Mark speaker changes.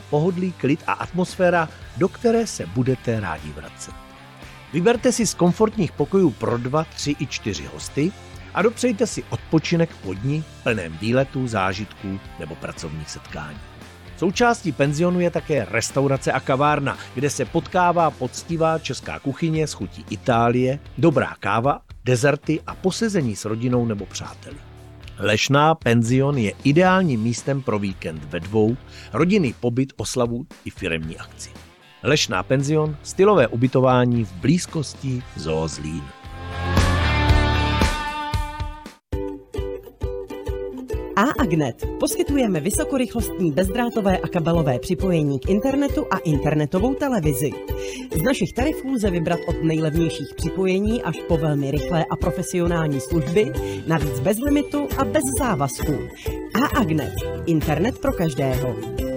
Speaker 1: pohodlí, klid a atmosféra, do které se budete rádi vracet. Vyberte si z komfortních pokojů pro 2, 3 i 4 hosty a dopřejte si odpočinek po dni plném výletů, zážitků nebo pracovních setkání. Součástí penzionu je také restaurace a kavárna, kde se potkává poctivá česká kuchyně s chutí Itálie, dobrá káva, dezerty a posezení s rodinou nebo přáteli. Lešná penzion je ideálním místem pro víkend ve dvou, rodinný pobyt, oslavu i firemní akci. Lešná penzion, stylové ubytování v blízkosti Zoo Zlín.
Speaker 2: A-Agnet. Poskytujeme vysokorychlostní bezdrátové a kabelové připojení k internetu a internetovou televizi. Z našich tarifů lze vybrat od nejlevnějších připojení až po velmi rychlé a profesionální služby, navíc bez limitu a bez závazků. A-Agnet. Internet pro každého.